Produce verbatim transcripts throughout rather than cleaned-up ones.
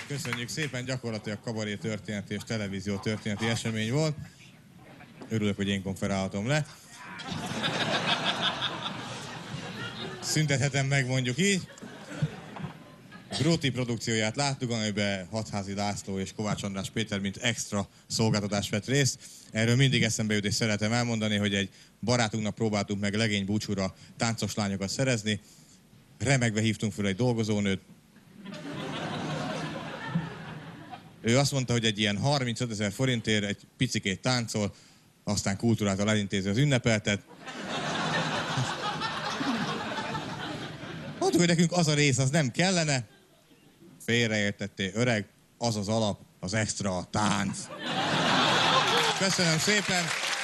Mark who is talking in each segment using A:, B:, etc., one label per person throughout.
A: Köszönjük szépen, gyakorlatilag kabaré történeti és televízió történeti esemény volt. Örülök, hogy én konferálhatom le. Szüntethetem meg, mondjuk így. Gróti produkcióját láttuk, amiben Hatházi László és Kovács András Péter mint extra szolgáltatás vett részt. Erről mindig eszembe jut, és szeretem elmondani, hogy egy barátunknak próbáltunk meg legény búcsúra táncos lányokat szerezni. Remegve hívtunk fel egy dolgozónőt. Ő azt mondta, hogy egy ilyen harmincöt ezer forintért egy picikét táncol, aztán kultúráltal elintézi az ünnepeltet. Mondtuk, hogy nekünk az a rész, az nem kellene. Félreértettél, öreg, az az alap, az extra, a tánc. Köszönöm szépen.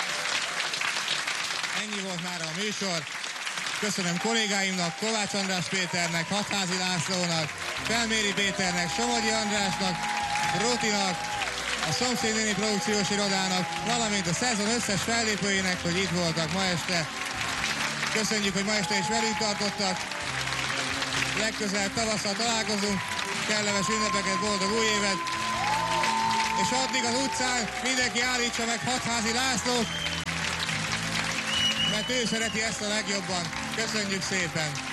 A: Ennyi volt már a műsor. Köszönöm kollégáimnak, Kovács András Péternek, Hatházi Lászlónak, Felméri Péternek, Somogyi Andrásnak, Rótinak, a Szomszédnéni Produkciós Irodának, valamint a szezon összes fellépőinek, hogy itt voltak ma este. Köszönjük, hogy ma este is velünk tartottak. Legközelebb tavasszal találkozunk. Kellemes ünnepeket, boldog új évet. És addig az utcán mindenki állítsa meg Hatházi Lászlót, mert ő szereti ezt a legjobban. Köszönjük szépen!